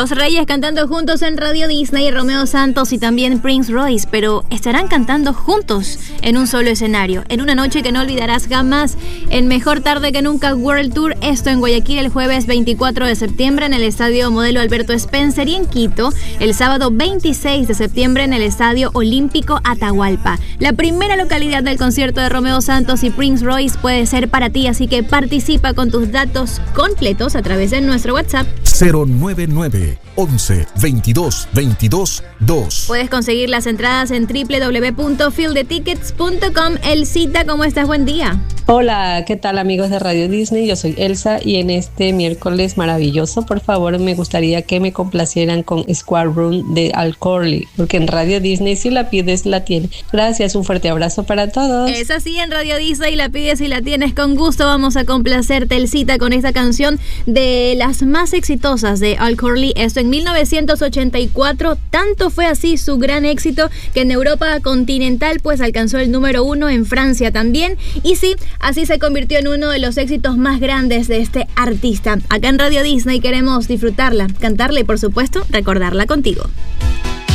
Los Reyes cantando juntos en Radio Disney, Romeo Santos y también Prince Royce, pero estarán cantando juntos en un solo escenario, en una noche que no olvidarás jamás, en Mejor Tarde que Nunca World Tour, esto en Guayaquil el jueves 24 de septiembre en el Estadio Modelo Alberto Spencer y en Quito el sábado 26 de septiembre en el Estadio Olímpico Atahualpa. La primera localidad del concierto de Romeo Santos y Prince Royce puede ser para ti, así que participa con tus datos completos a través de nuestro WhatsApp 099 11 22 22 2. Puedes conseguir las entradas en www.fieldthetickets.com. Elsita, ¿cómo estás? Buen día. Hola, ¿qué tal amigos de Radio Disney? Yo soy Elsa y en este miércoles maravilloso, por favor, me gustaría que me complacieran con Square Room de Al Corley, porque en Radio Disney si la pides, la tienes. Gracias, un fuerte abrazo para todos. Es así, en Radio Disney la pides y la tienes con gusto. Vamos a complacerte, Elsita, con esta canción de las más exitosas de Al Corley. Esto en 1984, tanto fue así su gran éxito que en Europa continental pues alcanzó el número 1, en Francia también, y sí, así se convirtió en uno de los éxitos más grandes de este artista. Acá en Radio Disney queremos disfrutarla, cantarla y por supuesto recordarla contigo.